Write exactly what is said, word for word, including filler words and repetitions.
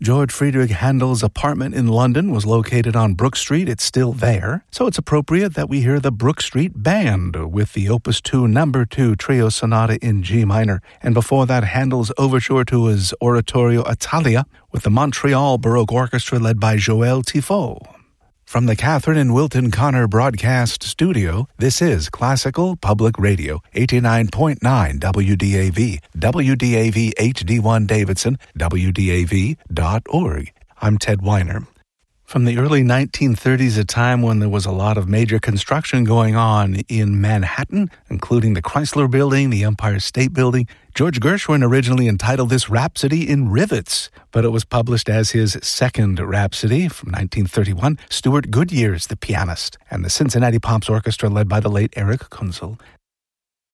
George Friedrich Handel's apartment in London was located on Brook Street. It's still there. So it's appropriate that we hear the Brook Street Band with the Opus two Number two Trio Sonata in G minor. And before that, Handel's overture to his Oratorio Italia with the Montreal Baroque Orchestra led by Joël Tifo. From the Catherine and Wilton Connor Broadcast Studio, this is Classical Public Radio, eighty-nine point nine W D A V, W D A V H D one Davidson, W D A V dot org. I'm Ted Weiner. From the early nineteen thirties, a time when there was a lot of major construction going on in Manhattan, including the Chrysler Building, the Empire State Building, George Gershwin originally entitled this Rhapsody in Rivets, but it was published as his second Rhapsody from nineteen thirty-one. Stuart Goodyear's the pianist, and the Cincinnati Pops Orchestra led by the late Eric Kunzel.